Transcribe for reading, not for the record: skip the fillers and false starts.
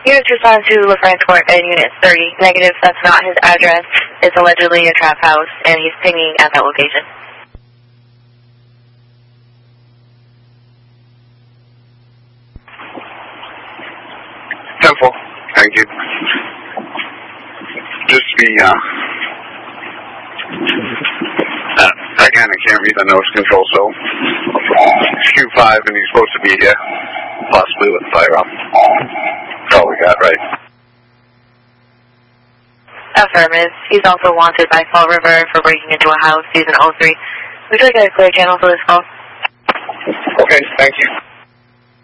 Units respond to LaFrance Court and Unit 30. Negative, that's not his address. It's allegedly a trap house, and he's pinging at that location. Temple, thank you. Just be, again, I can't read the nose control, so Q5, and he's supposed to be here, possibly with a firearm. That's all we got, right? Affirmative. He's also wanted by Fall River for breaking into a house using 03. Would you like a clear channel for this call? Okay, thank you.